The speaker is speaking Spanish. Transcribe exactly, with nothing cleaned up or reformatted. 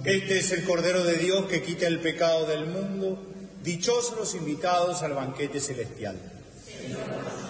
Este es el Cordero de Dios que quita el pecado del mundo. Dichosos los invitados al banquete celestial. Señor,